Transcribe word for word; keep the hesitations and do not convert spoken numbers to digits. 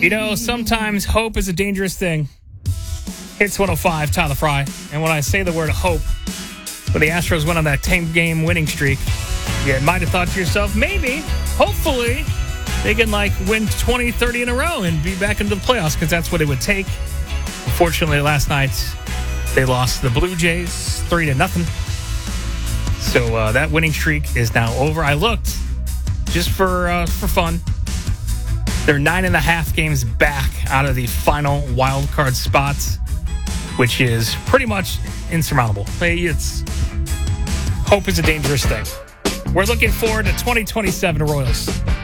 You know, sometimes hope is a dangerous thing. Hits one oh five, Tyler Fry. And when I say the word hope, when the Astros went on that ten-game winning streak, you might have thought to yourself, maybe, hopefully, they can, like, win twenty, thirty in a row and be back into the playoffs, because that's what it would take. Unfortunately, last night, they lost to the Blue Jays three to nothing. So uh, that winning streak is now over. I looked just for uh, for fun. They're nine and a half games back out of the final wild card spot, which is pretty much insurmountable. It's hope is a dangerous thing. We're looking forward to twenty twenty-seven Royals.